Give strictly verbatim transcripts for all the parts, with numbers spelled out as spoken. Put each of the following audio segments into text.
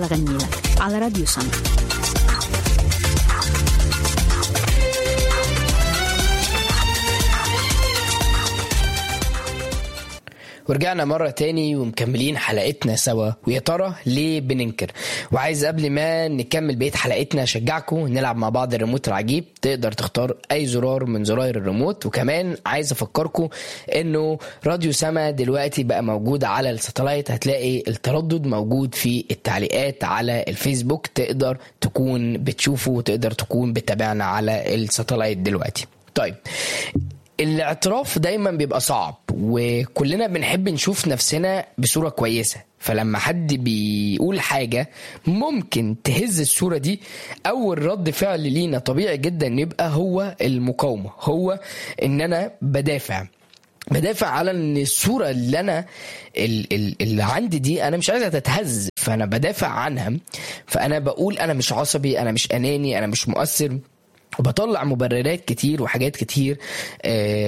أغني لك على راديو سما. ورجعنا مرة تاني ومكملين حلقتنا سوا. ويا ترى ليه بننكر؟ وعايز قبل ما نكمل بقية حلقتنا أشجعكم نلعب مع بعض الريموت العجيب. تقدر تختار أي زرار من زراير الريموت. وكمان عايز أفكركم إنه راديو سما دلوقتي بقى موجود على الساتلايت. هتلاقي التردد موجود في التعليقات على الفيسبوك، تقدر تكون بتشوفه وتقدر تكون بتابعنا على الساتلايت دلوقتي. طيب، الاعتراف دايما بيبقى صعب وكلنا بنحب نشوف نفسنا بصورة كويسة. فلما حد بيقول حاجة ممكن تهز الصورة دي، أول رد فعل لينا طبيعي جدا يبقى هو المقاومة، هو إن أنا بدافع بدافع على ان الصورة اللي انا اللي عندي دي انا مش عايزها تتهز، فانا بدافع عنها. فانا بقول انا مش عصبي، انا مش اناني، انا مش مؤثر، وبطلع مبررات كتير وحاجات كتير آه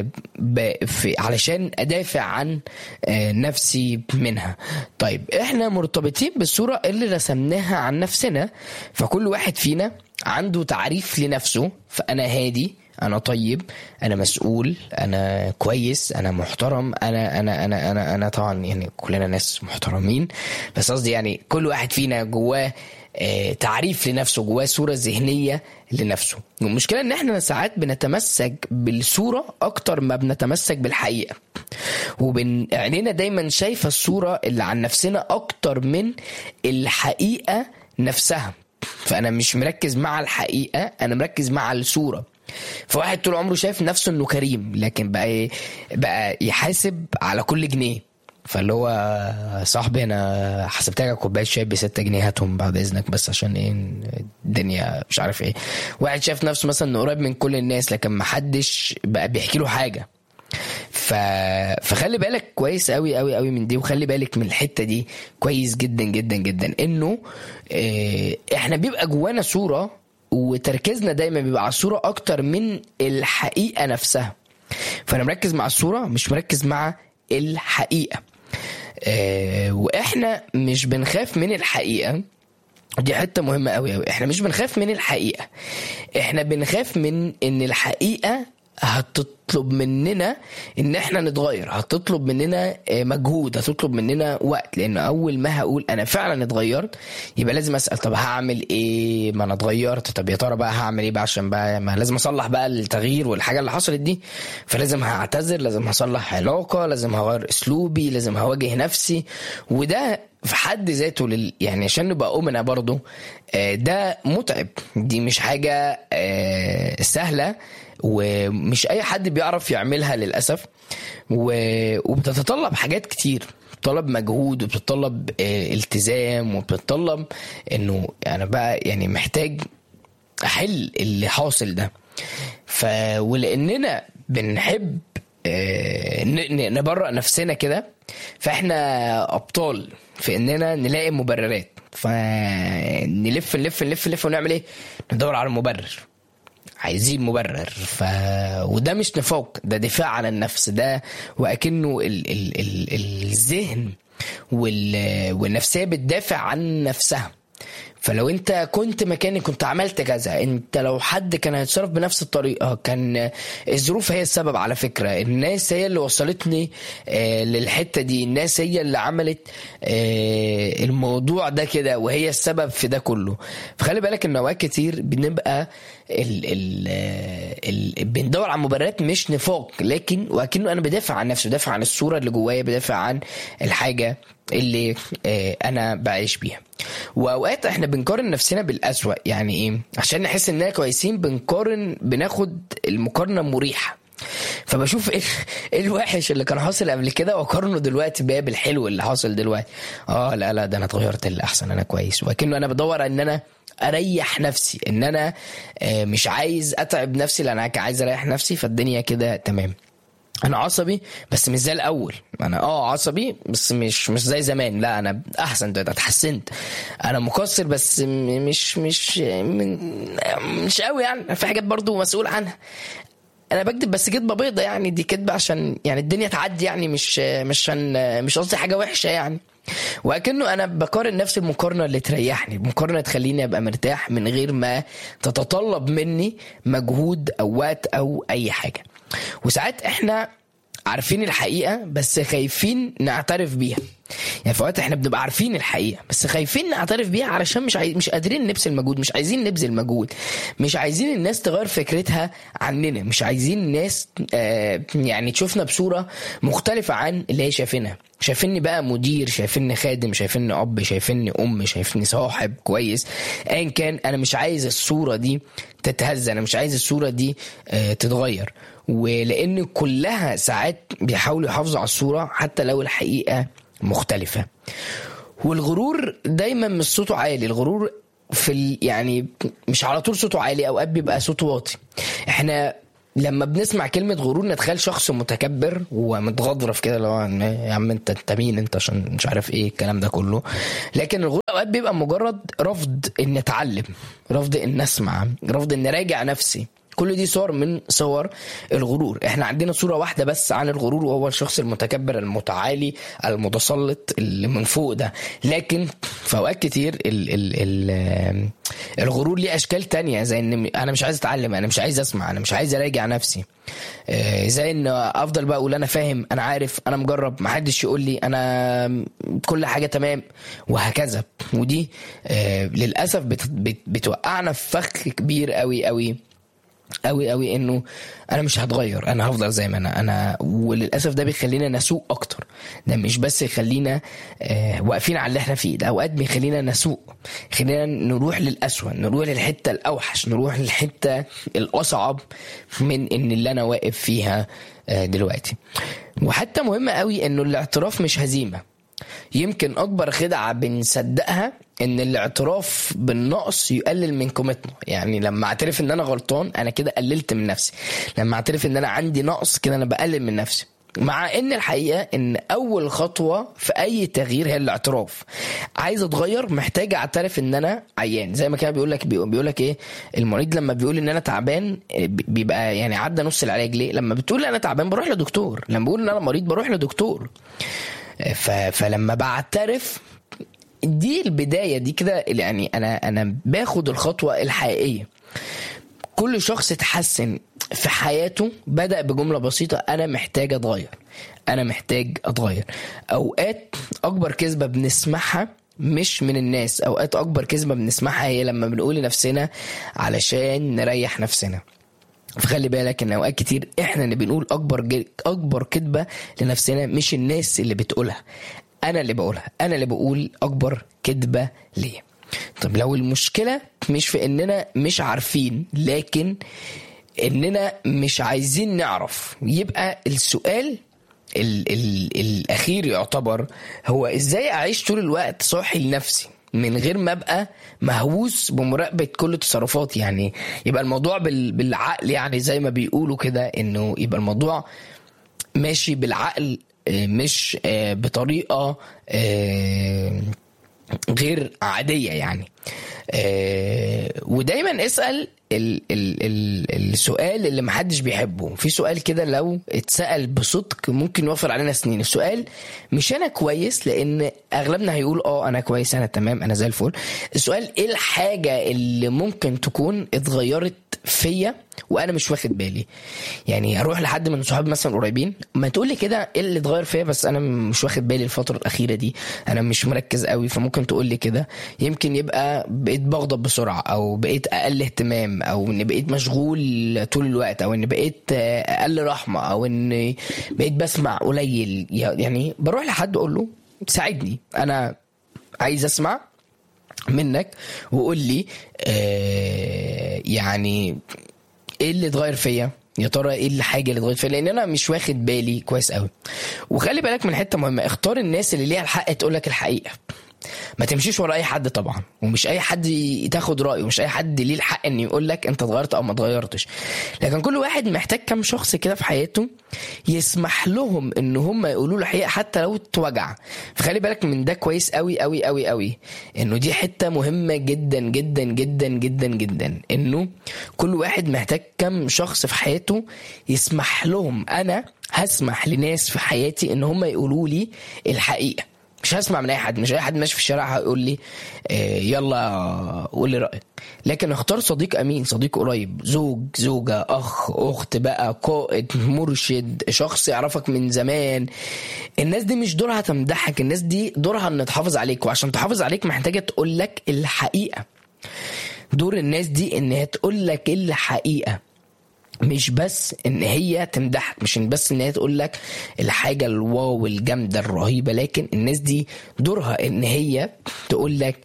علشان أدافع عن آه نفسي منها. طيب، احنا مرتبطين بالصورة اللي رسمناها عن نفسنا. فكل واحد فينا عنده تعريف لنفسه. فأنا هادي، أنا طيب، أنا مسؤول، أنا كويس، أنا محترم، أنا أنا أنا أنا أنا طبعا يعني كلنا ناس محترمين، بس قصدي يعني كل واحد فينا جواه تعريف لنفسه، جواه صورة ذهنية لنفسه. والمشكلة ان احنا ساعات بنتمسك بالصورة اكتر ما بنتمسك بالحقيقة، وبن عينينا دايما شايفة الصورة اللي عن نفسنا اكتر من الحقيقة نفسها. فانا مش مركز مع الحقيقة، انا مركز مع الصورة. فواحد طول عمره شايف نفسه انه كريم، لكن بقى بقى يحاسب على كل جنيه. فاللي هو صاحبي انا حسبتها كوبايه شاي بستة جنيه، هاتهم بعد اذنك بس عشان ايه الدنيا مش عارف ايه. واحد شايف نفسه مثلا انه قريب من كل الناس، لكن ما حدش بقى بيحكي له حاجه. ف... فخلي بالك كويس قوي قوي قوي من دي، وخلي بالك من الحته دي كويس جدا جدا جدا، انه اه احنا بيبقى جوانا صوره، وتركيزنا دايما بيبقى على الصوره اكتر من الحقيقه نفسها. فانا مركز مع الصوره، مش مركز مع الحقيقه. آه واحنا مش بنخاف من الحقيقة. دي حتة مهمة قوي قوي. احنا مش بنخاف من الحقيقة، احنا بنخاف من ان الحقيقة هتطلب مننا ان احنا نتغير، هتطلب مننا مجهود، هتطلب مننا وقت. لان اول ما هقول انا فعلا اتغيرت، يبقى لازم اسأل طب هعمل ايه ما انا اتغيرت؟ طب يا ترى بقى هعمل ايه بقى عشان بقى ما لازم اصلح بقى التغيير والحاجة اللي حصلت دي. فلازم هعتذر، لازم هصلح علاقة، لازم هغير اسلوبي، لازم هواجه نفسي. وده في حد ذاته لل... يعني عشان نبقى أمنا برضو ده متعب. دي مش حاجة سهلة، ومش اي حد بيعرف يعملها للأسف. وبتتطلب حاجات كتير، بتطلب مجهود، وبتطلب التزام، وبتطلب انه انا بقى يعني محتاج احل اللي حاصل ده. ف ولاننا بنحب نبرأ نفسنا كده، فاحنا ابطال في اننا نلاقي مبررات. فنلف نلف نلف نلف ونعمل ايه؟ ندور على المبرر، عايزين مبرر. ف... وده مش نفاق، ده دفاع عن النفس. ده وأكنه ال... ال... ال... الذهن وال... والنفسية بتدافع عن نفسها. فلو انت كنت مكاني كنت عملت كذا. انت لو حد كان هيتصرف بنفس الطريقة، كان الظروف هي السبب. على فكرة الناس هي اللي وصلتني آه للحتة دي، الناس هي اللي عملت آه الموضوع ده كده، وهي السبب في ده كله. فخلي بالك ان اوقات كتير بنبقى ال ال ال بندور على مبررات مش نفاق، لكن وكأنه انا بدافع عن نفسي، بدافع عن الصورة اللي جوايا، بدافع عن الحاجة اللي آه انا بعيش بيها. واوقات احنا بنقارن نفسنا بالأسوأ. يعني ايه؟ عشان نحس اننا كويسين بنقارن، بناخد المقارنة مريحة. فبشوف ايه الوحش اللي كان حاصل قبل كده واقارنه دلوقتي بقى بالحلو اللي حاصل دلوقتي. اه لا لا ده انا اتغيرت للأحسن، انا كويس. وكأنه انا بدور ان انا اريح نفسي، ان انا آه مش عايز اتعب نفسي، لان انا عايز اريح نفسي. فالدنيا كده تمام. انا عصبي بس مش زي الاول. انا اه عصبي بس مش مش زي زمان. لا انا احسن دلوقتي، اتحسنت. انا مقصر بس مش مش مش قوي يعني، في حاجات برضو مسؤول عنها. انا بكذب بس كدبه بيضه، يعني دي كدبه عشان يعني الدنيا تعدي، يعني مش مش عشان مش قصدي حاجه وحشه يعني. وكأنه انا بقارن نفس المقارنه اللي تريحني، مقارنه تخليني ابقى مرتاح من غير ما تتطلب مني مجهود او وقت او اي حاجه. وساعات احنا عارفين الحقيقه بس خايفين نعترف بيها. يعني في وقت احنا بنبقى عارفين الحقيقه بس خايفين نعترف بيها علشان مش عايز مش قادرين نبذل مجهود، مش عايزين نبذل مجهود، مش عايزين الناس تغير فكرتها عننا، مش عايزين الناس آه يعني تشوفنا بصوره مختلفه عن اللي هي شايفينها. شايفيني بقى مدير، شايفيني خادم، شايفيني اب، شايفيني ام، شايفيني صاحب كويس، ايا كان. انا مش عايز الصوره دي تتهز، انا مش عايز الصوره دي آه تتغير. ولان كلها ساعات بيحاولوا يحافظوا على الصوره حتى لو الحقيقه مختلفة. والغرور دايما مش صوته عالي، الغرور في يعني مش على طول صوته عالي، اوقات بيبقى صوته واطي. احنا لما بنسمع كلمة غرور نتخيل شخص متكبر ومتغضرف كده، لو يا عم انت انت مين انت عشان مش عارف ايه الكلام ده كله. لكن الغرور اوقات بيبقى مجرد رفض ان نتعلم، رفض ان نسمع، رفض ان نراجع نفسي. كل دي صور من صور الغرور. احنا عندنا صورة واحدة بس عن الغرور، وهو الشخص المتكبر المتعالي المتسلط اللي من فوق ده. لكن في اوقات كتير ال ال ال الغرور ليه اشكال تانية، زي ان انا مش عايز اتعلم، انا مش عايز اسمع، انا مش عايز اراجع نفسي، زي ان افضل بقى اقول انا فاهم، انا عارف، انا مجرب، محدش يقول لي، انا كل حاجة تمام، وهكذا. ودي للأسف بتوقعنا في فخ كبير قوي قوي قوي قوي، انه انا مش هتغير، انا هفضل زي ما انا انا وللاسف ده بيخلينا نسوق اكتر. ده مش بس يخلينا آه واقفين على اللي احنا فيه، ده اوقات بيخلينا نسوق، خلينا نروح للأسوأ، نروح للحته الاوحش، نروح للحته الاصعب من ان اللي انا واقف فيها آه دلوقتي. وحتى مهم قوي انه الاعتراف مش هزيمه. يمكن اكبر خدعه بنصدقها ان الاعتراف بالنقص يقلل من قيمتنا. يعني لما اعترف ان انا غلطان انا كده قللت من نفسي، لما اعترف ان انا عندي نقص كده انا بقلل من نفسي. مع ان الحقيقه ان اول خطوه في اي تغيير هي الاعتراف. عايز اتغير محتاج اعترف ان انا عيان، زي ما كان بيقول لك بيقول لك ايه المريض لما بيقول ان انا تعبان بيبقى يعني عدى نص العلاج. ليه؟ لما بتقول انا تعبان بروح لدكتور، لما بقول ان انا مريض بروح لدكتور. فلما بعترف دي البداية دي كده، يعني أنا أنا باخد الخطوة الحقيقية. كل شخص اتحسن في حياته بدأ بجملة بسيطة: أنا محتاج أتغير، أنا محتاج أتغير. أوقات أكبر كذبة بنسمعها مش من الناس، أوقات أكبر كذبة بنسمعها هي لما بنقول لنفسنا علشان نريح نفسنا. فخلي بالك ان اوقات كتير احنا اللي بنقول اكبر اكبر كذبه لنفسنا، مش الناس اللي بتقولها، انا اللي بقولها، انا اللي بقول اكبر كذبه ليه. طب لو المشكله مش في اننا مش عارفين، لكن اننا مش عايزين نعرف، يبقى السؤال ال ال الاخير يعتبر هو ازاي اعيش طول الوقت صاحي لنفسي من غير ما ابقى مهووس بمراقبه كل تصرفاتي. يعني يبقى الموضوع بالعقل، يعني زي ما بيقولوا كده، انه يبقى الموضوع ماشي بالعقل، مش بطريقه غير عاديه يعني. ودايما اسال ال ال ال السؤال اللي محدش بيحبه. في سؤال كده لو اتسأل بصدق ممكن يوفر علينا سنين. السؤال مش انا كويس، لان اغلبنا هيقول اه انا كويس، انا تمام، انا زي الفل. السؤال ايه الحاجة اللي ممكن تكون اتغيرت فيا وانا مش واخد بالي. يعني اروح لحد من صحابي مثلا قريبين، ما تقول لي كده ايه اللي اتغير فيا بس انا مش واخد بالي الفتره الاخيره دي، انا مش مركز قوي. فممكن تقول لي كده، يمكن يبقى بقيت بغضب بسرعه، او بقيت اقل اهتمام، او ان بقيت مشغول طول الوقت، او ان بقيت اقل رحمه، او ان بقيت بسمع قليل. يعني بروح لحد اقول له ساعدني، انا عايز اسمع منك وقول لي آه يعني ايه اللي اتغير فيا، يا ترى ايه الحاجه اللي اتغيرت فيا، لان انا مش واخد بالي كويس قوي. وخلي بالك من حته مهمه، اختار الناس اللي ليها الحق تقول لك الحقيقه، ما تمشيش ورا اي حد طبعا، ومش اي حد تاخد رايه، ومش اي حد ليه الحق ان يقول لك انت اتغيرت او ما اتغيرتش. لكن كل واحد محتاج كم شخص كده في حياته يسمح لهم ان هم يقولوا له الحقيقه حتى لو اتوجع. فخلي بالك من ده كويس قوي قوي قوي قوي، انه دي حته مهمه جدا جدا جدا جدا جدا، انه كل واحد محتاج كم شخص في حياته يسمح لهم. انا هسمح لناس في حياتي ان هم يقولوا لي الحقيقه، مش هسمع من اي حد. مش اي حد ماشي في الشارع هيقول لي إيه يلا قول لي رايك، لكن اختار صديق امين، صديق قريب، زوج، زوجه، اخ، اخت بقى، قائد، مرشد، شخص يعرفك من زمان. الناس دي مش دورها تمدحك، الناس دي دورها ان تحافظ عليك، وعشان تحافظ عليك محتاجه تقول لك الحقيقه. دور الناس دي ان هي تقول لك الحقيقه، مش بس ان هي تمدحك، مش بس ان هي تقول لك الحاجه الواو الجامده الرهيبه، لكن الناس دي دورها ان هي تقول لك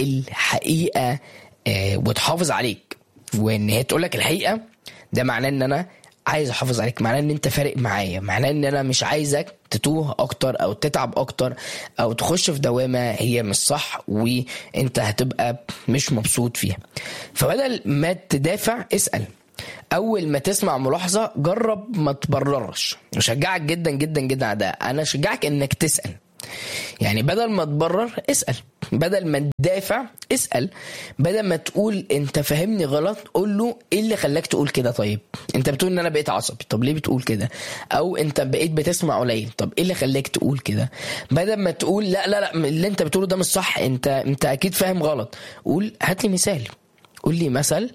الحقيقه آه وتحافظ عليك. وان هي تقول لك الحقيقه ده معناه ان انا عايز احافظ عليك، معناه ان انت فارق معايا، معناه ان انا مش عايزك تتوه اكتر او تتعب اكتر او تخش في دوامه هي مش صح وانت هتبقى مش مبسوط فيها. فبدل ما تدافع اسال، اول ما تسمع ملاحظه جرب ما تبررش. اشجعك جدا جدا جدا على ده، انا اشجعك انك تسال. يعني بدل ما تبرر اسال، بدل ما تدافع اسال، بدل ما تقول انت فاهمني غلط قول له ايه اللي خلاك تقول كده. طيب انت بتقول ان انا بقيت عصبي، طب ليه بتقول كده؟ او انت بقيت بتسمع قليل، طب ايه اللي خلاك تقول كده؟ بدل ما تقول لا لا لا اللي انت بتقوله ده مش صح، انت انت اكيد فاهم غلط، قول هات لي مثال، قول لي مثل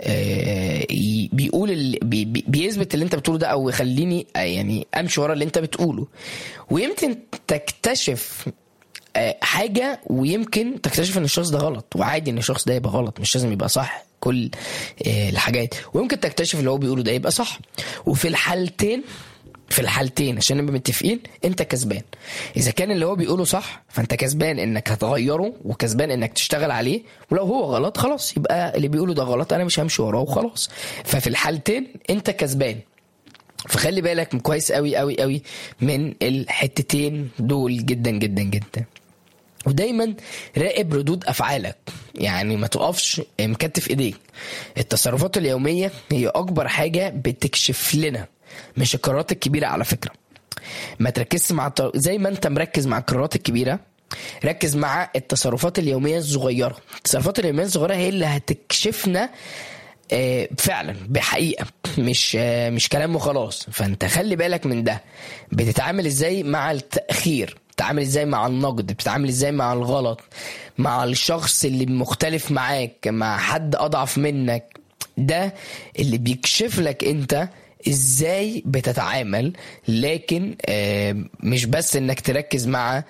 آه بيقول اللي بي بيثبت اللي انت بتقوله ده، او يخليني يعني امشي ورا اللي انت بتقوله. ويمكن تكتشف آه حاجه، ويمكن تكتشف ان الشخص ده غلط، وعادي ان الشخص ده يبقى غلط، مش لازم يبقى صح كل آه الحاجات. ويمكن تكتشف اللي هو بيقوله ده يبقى صح. وفي الحالتين في الحالتين عشان نبقى متفقين انت كسبان. اذا كان اللي هو بيقوله صح فانت كسبان انك هتغيره، وكسبان انك تشتغل عليه. ولو هو غلط خلاص يبقى اللي بيقوله ده غلط، انا مش همشي وراه وخلاص. ففي الحالتين انت كسبان. فخلي بالك كويس قوي قوي قوي من الحتتين دول جدا جدا جدا. ودايما راقب ردود افعالك، يعني ما تقفش مكتف ايديك. التصرفات اليومية هي اكبر حاجة بتكشف لنا، مش القرارات الكبيرة على فكرة. ما تركزش مع التر... زي ما انت مركز مع القرارات الكبيرة، ركز مع التصرفات اليومية الصغيرة. التصرفات اليومية الصغيرة هي اللي هتكشفنا آه فعلا بحقيقة، مش آه مش كلام وخلاص. فانت خلي بالك من ده. بتتعامل ازاي مع التأخير، بتتعامل ازاي مع النقد، بتتعامل ازاي مع الغلط، مع الشخص اللي مختلف معاك، مع حد اضعف منك. ده اللي بيكشف لك انت ازاي بتتعامل. لكن مش بس انك تركز مع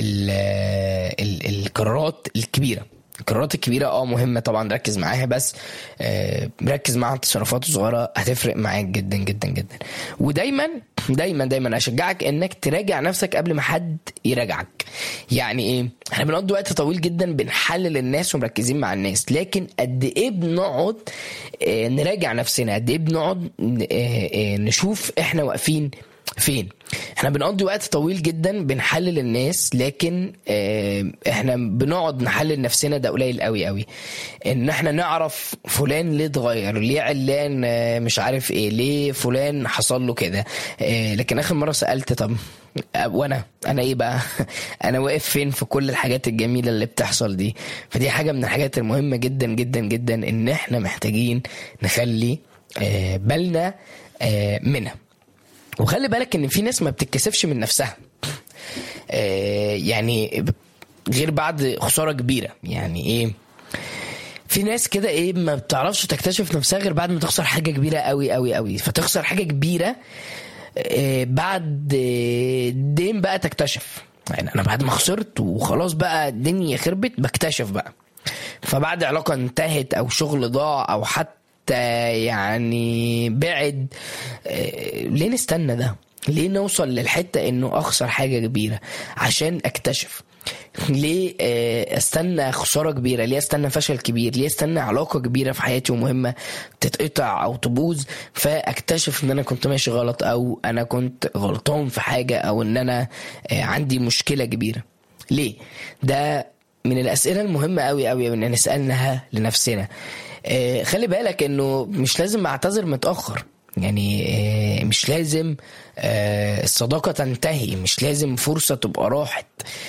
القرارات الكبيرة. القرارات الكبيرة اه مهمة طبعا ركز معاها، بس آه ركز مع التصرفات الصغيرة هتفرق معاك جدا جدا جدا. ودايما دايما دايما اشجعك انك تراجع نفسك قبل ما حد يراجعك. يعني ايه؟ احنا بنقضي وقت طويل جدا بنحلل الناس ومركزين مع الناس، لكن قد ايه بنقعد آه نراجع نفسنا؟ قد ايه بنقعد آه آه نشوف احنا واقفين فين؟ احنا بنقضي وقت طويل جدا بنحلل الناس، لكن اه احنا بنقعد نحلل نفسنا ده قليل قوي قوي. ان احنا نعرف فلان ليه اتغير، ليه علان اه مش عارف ايه، ليه فلان حصل له كده. اه لكن اخر مرة سألت طب وانا انا ايه بقى؟ انا واقف فين في كل الحاجات الجميلة اللي بتحصل دي؟ فدي حاجة من الحاجات المهمة جدا جدا جدا ان احنا محتاجين نخلي اه بالنا اه منها. وخلي بالك ان في ناس ما بتتكسفش من نفسها، آه يعني غير بعد خسارة كبيرة. يعني ايه؟ في ناس كده ايه ما بتعرفش تكتشف نفسها غير بعد ما تخسر حاجة كبيرة قوي قوي قوي. فتخسر حاجة كبيرة آه بعد دين بقى تكتشف. يعني انا بعد ما خسرت وخلاص بقى الدنيا خربت بكتشف بقى. فبعد علاقة انتهت او شغل ضاع او حتى يعني بعد، ليه نستنى ده؟ ليه نوصل للحتة انه اخسر حاجة كبيرة عشان اكتشف؟ ليه استنى خسارة كبيرة؟ ليه استنى فشل كبير؟ ليه استنى علاقة كبيرة في حياتي ومهمة تتقطع او تبوظ فاكتشف ان انا كنت ماشي غلط، او انا كنت غلطان في حاجة، او ان انا عندي مشكلة كبيرة؟ ليه؟ ده من الأسئلة المهمة قوي قوي ان نسألناها لنفسنا. آه خلي بالك انه مش لازم اعتذر متأخر، يعني آه مش لازم آه الصداقة تنتهي، مش لازم فرصة تبقى راحت.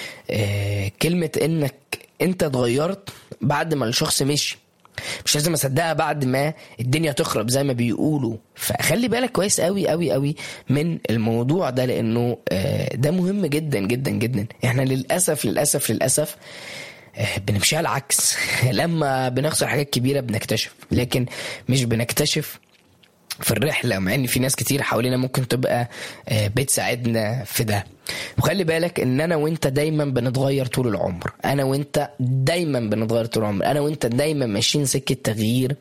آه كلمة انك انت اتغيرت بعد ما الشخص مشي مش لازم اصدقها بعد ما الدنيا تخرب زي ما بيقولوا. فخلي بالك كويس قوي قوي قوي من الموضوع ده، لانه ده مهم جدا جدا جدا. احنا للاسف للاسف للاسف بنمشيها العكس. لما بنخسر حاجات كبيرة بنكتشف، لكن مش بنكتشف في الرحلة، مع ان في ناس كتير حوالينا ممكن تبقى بتساعدنا في ده. وخلي بالك ان انا وانت دايما بنتغير طول العمر، انا وانت دايما بنتغير طول العمر، انا وانت دايما ماشيين سكة تغيير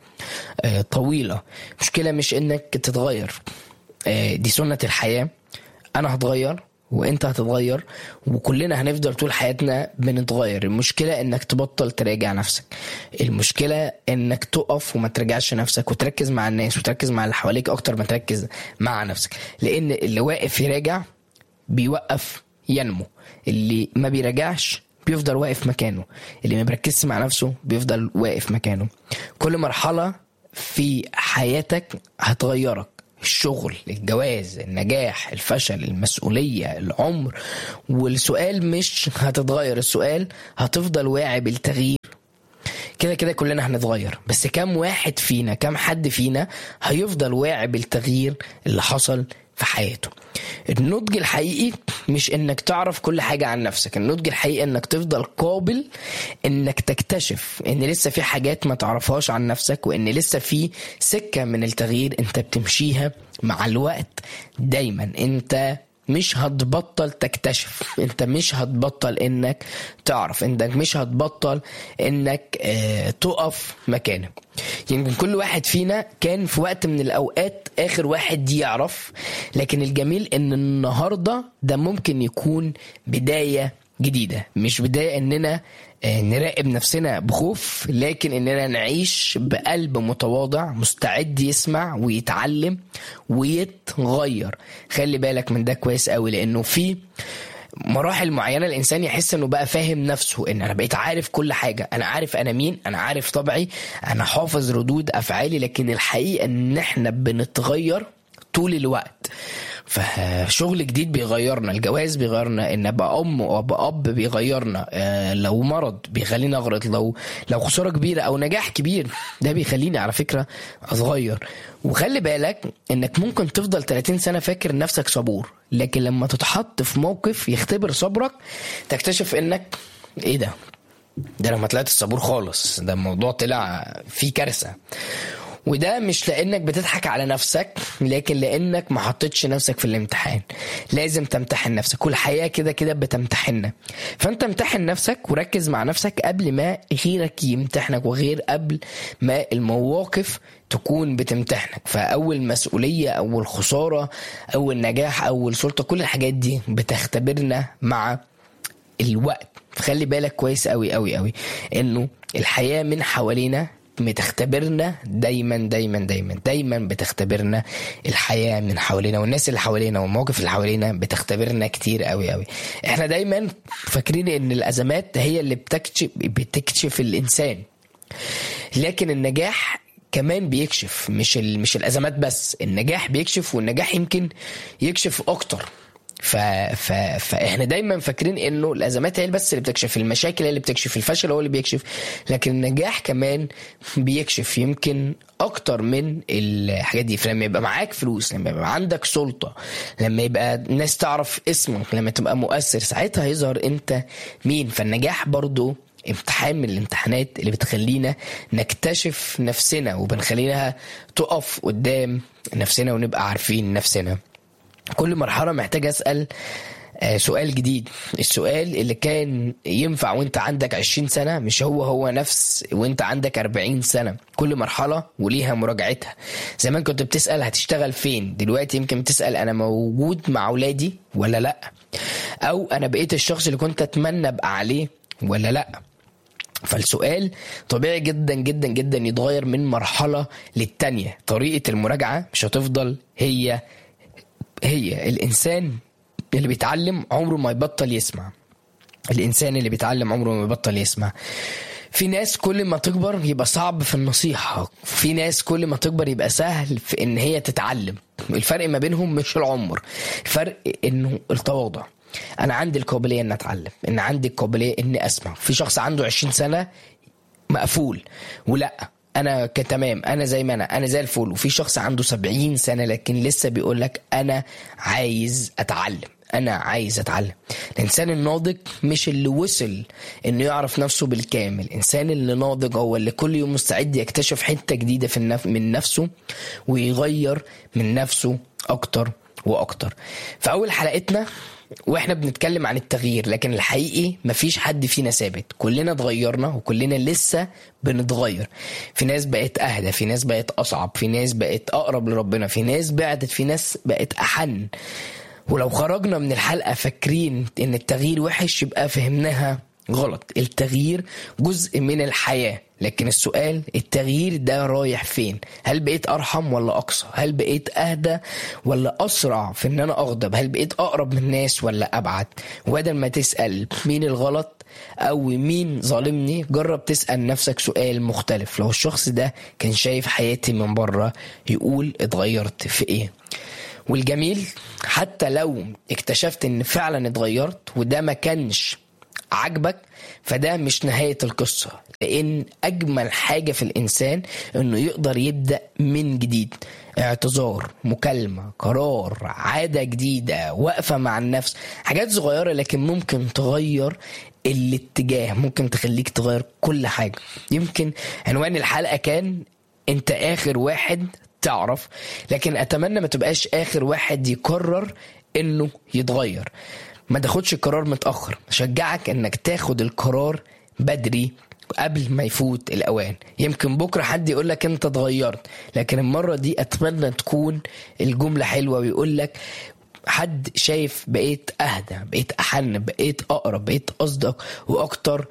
طويلة. مشكلة مش انك تتغير، دي سنة الحياة. انا هتغير وانت هتتغير وكلنا هنفضل طول حياتنا بنتغير. المشكلة انك تبطل تراجع نفسك، المشكلة انك تقف وما ترجعش نفسك وتركز مع الناس وتركز مع اللي حواليك اكتر ما تركز مع نفسك. لان اللي واقف يراجع بيوقف ينمو، اللي ما بيراجعش بيفضل واقف مكانه، اللي ما بيركزش مع نفسه بيفضل واقف مكانه. كل مرحلة في حياتك هتغيرك، الشغل، الجواز، النجاح، الفشل، المسؤولية، العمر. والسؤال مش هتتغير، السؤال هتفضل واعي بالتغيير. كده كده كلنا هنتغير، بس كم واحد فينا، كم حد فينا هيفضل واعي بالتغيير اللي حصل في حياته. النضج الحقيقي مش انك تعرف كل حاجة عن نفسك، النضج الحقيقي انك تفضل قابل انك تكتشف ان لسه في حاجات ما تعرفهاش عن نفسك، وان لسه في سكة من التغيير انت بتمشيها مع الوقت. دايما انت مش هتبطل تكتشف، انت مش هتبطل انك تعرف، انت مش هتبطل انك اه تقف مكانك. يمكن كل واحد فينا كان في وقت من الاوقات اخر واحد يعرف، لكن الجميل ان النهاردة ده ممكن يكون بداية جديدة. مش بداية اننا نراقب نفسنا بخوف، لكن اننا نعيش بقلب متواضع مستعد يسمع ويتعلم ويتغير. خلي بالك من ده كويس قوي، لانه في مراحل معينة الانسان يحس انه بقى فاهم نفسه، ان انا بقيت عارف كل حاجة، انا عارف انا مين، انا عارف طبعي، انا حافظ ردود افعالي. لكن الحقيقة ان احنا بنتغير طول الوقت. فشغل جديد بيغيرنا، الجواز بيغيرنا، ان ابقى ام وابقى اب بيغيرنا، آه لو مرض بيخليني اغرط، لو لو خسارة كبيرة او نجاح كبير ده بيخليني على فكرة اتغير. وخلي بالك انك ممكن تفضل ثلاثين سنة فاكر نفسك صبور، لكن لما تتحط في موقف يختبر صبرك تكتشف انك ايه ده ده لما طلعت الصبور خالص، ده الموضوع طلع فيه كارثة. وده مش لانك بتضحك على نفسك، لكن لانك ما حطيتش نفسك في الامتحان. لازم تمتحن نفسك، كل حياة كده كده بتمتحننا. فانت امتحن نفسك وركز مع نفسك قبل ما غيرك يمتحنك، وغير قبل ما المواقف تكون بتمتحنك. فاول مسؤولية، اول خسارة، اول نجاح، اول سلطة، كل الحاجات دي بتختبرنا مع الوقت. فخلي بالك كويس قوي قوي قوي انه الحياة من حوالينا بتختبرنا دايما دايما دايما دايما بتختبرنا الحياة من حوالينا، والناس اللي حوالينا والمواقف اللي حوالينا بتختبرنا كتير قوي قوي. احنا دايما فاكرين ان الازمات هي اللي بتكشف بتكشف الانسان، لكن النجاح كمان بيكشف. مش ال... مش الازمات بس، النجاح بيكشف، والنجاح يمكن يكشف اكتر. ف... ف... فاحنا دايما فاكرين انه الازمات هي بس اللي بتكشف، المشاكل هي اللي بتكشف، الفشل هو اللي بيكشف، لكن النجاح كمان بيكشف يمكن اكتر من الحاجات دي. فلما يبقى معاك فلوس، لما يبقى عندك سلطة، لما يبقى الناس تعرف اسمك، لما تبقى مؤثر، ساعتها يظهر انت مين. فالنجاح برضو امتحان من الامتحانات اللي بتخلينا نكتشف نفسنا، وبنخليناها تقف قدام نفسنا ونبقى عارفين نفسنا. كل مرحلة محتاج أسأل سؤال جديد. السؤال اللي كان ينفع وانت عندك عشرين سنة مش هو هو نفس وانت عندك أربعين سنة. كل مرحلة وليها مراجعتها. زمان كنت بتسأل هتشتغل فين، دلوقتي يمكن بتسأل أنا موجود مع أولادي ولا لأ، أو أنا بقيت الشخص اللي كنت أتمنى أبقى عليه ولا لأ. فالسؤال طبيعي جدا جدا جدا يتغير من مرحلة للتانية. طريقة المراجعة مش هتفضل هي هي الإنسان اللي بيتعلم عمره ما يبطل يسمع. الإنسان اللي بيتعلم عمره ما بيبطل يسمع. في ناس كل ما تكبر يبقى صعب في النصيحة، في ناس كل ما تكبر يبقى سهل في ان هي تتعلم. الفرق ما بينهم مش العمر، الفرق انه التواضع. انا عندي القابلية ان اتعلم، ان عندي القابلية ان اسمع. في شخص عنده عشرين سنة مقفول ولا انا كتمام، انا زي ما انا انا زي الفل. وفي شخص عنده سبعين سنة لكن لسه بيقولك انا عايز اتعلم، انا عايز اتعلم. الانسان الناضج مش اللي وصل انه يعرف نفسه بالكامل، الانسان اللي ناضج هو اللي كل يوم مستعد يكتشف حتة جديدة في النف... من نفسه ويغير من نفسه اكتر واكتر. فاول حلقتنا واحنا بنتكلم عن التغيير، لكن الحقيقي مفيش حد فينا ثابت، كلنا اتغيرنا وكلنا لسه بنتغير. في ناس بقت اهدى، في ناس بقت اصعب، في ناس بقت اقرب لربنا، في ناس بعدت، في ناس بقت احن. ولو خرجنا من الحلقة فاكرين ان التغيير وحش يبقى فهمناها غلط. التغيير جزء من الحياة، لكن السؤال التغيير ده رايح فين؟ هل بقيت ارحم ولا اقصى؟ هل بقيت اهدى ولا اسرع في ان انا اغضب؟ هل بقيت اقرب من الناس ولا ابعد؟ وبدل ما تسأل مين الغلط او مين ظالمني، جرب تسأل نفسك سؤال مختلف. لو الشخص ده كان شايف حياتي من بره يقول اتغيرت في ايه؟ والجميل حتى لو اكتشفت ان فعلا اتغيرت وده ما كانش عجبك، فده مش نهاية القصة. لان اجمل حاجة في الانسان انه يقدر يبدأ من جديد. اعتذار، مكالمة، قرار، عادة جديدة، وقفة مع النفس، حاجات صغيرة لكن ممكن تغير الاتجاه، ممكن تخليك تغير كل حاجة. يمكن عنوان الحلقة كان انت اخر واحد تعرف، لكن اتمنى ما تبقاش اخر واحد يقرر انه يتغير. ما تاخدش القرار متأخر، شجعك انك تاخد القرار بدري قبل ما يفوت الاوان. يمكن بكرة حد يقولك انت اتغيرت، لكن المرة دي اتمنى تكون الجملة حلوة ويقولك حد شايف بقيت اهدى، بقيت احن، بقيت اقرب، بقيت اصدق واكتر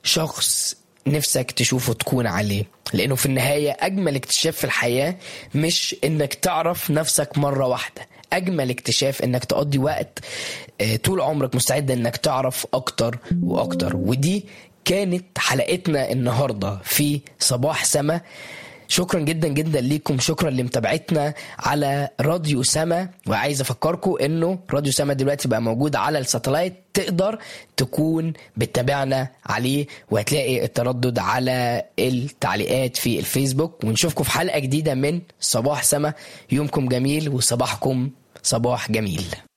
شخص نفسك تشوفه تكون عليه. لانه في النهاية اجمل اكتشاف في الحياة مش انك تعرف نفسك مرة واحدة، اجمل اكتشاف انك تقضي وقت طول عمرك مستعد انك تعرف اكتر واكتر. ودي كانت حلقتنا النهاردة في صباح سما. شكرا جدا جدا ليكم، شكرا لمتابعتنا على راديو سما. وعايز افكركم انه راديو سما دلوقتي بقى موجود على الساتلايت، تقدر تكون بتتابعنا عليه وهتلاقي التردد على التعليقات في الفيسبوك. ونشوفكم في حلقة جديدة من صباح سما. يومكم جميل وصباحكم صباح جميل.